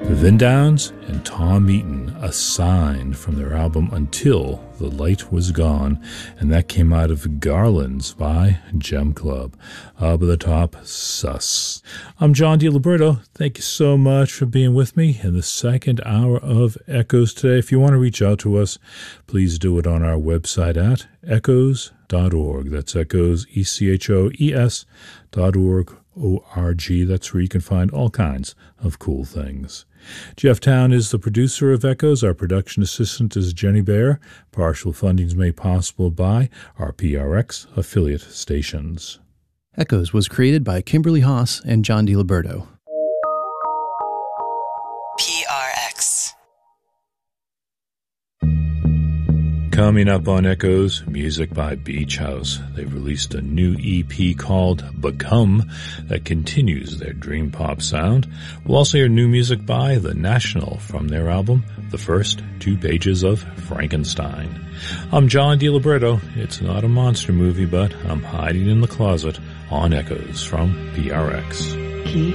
Vin Downs and Tom Eaton, Assigned, from their album Until the Light Was Gone, and that came out of Garlands by Gem Club. Up at the top, Sus. I'm John DiLiberto. Thank you so much for being with me in the second hour of Echoes today. If you want to reach out to us, please do it on our website at echoes.org. That's Echoes, ECHOES.org. O-R-G. That's where you can find all kinds of cool things. Jeff Town is the producer of Echoes. Our production assistant is Jenny Baer. Partial funding is made possible by our PRX affiliate stations. Echoes was created by Kimberly Haas and John DiLiberto. PRX. Coming up on Echoes, music by Beach House. They've released a new EP called Become that continues their dream pop sound. We'll also hear new music by The National from their album, The First 2 Pages of Frankenstein. I'm John DiLiberto. It's not a monster movie, but I'm hiding in the closet on Echoes from PRX.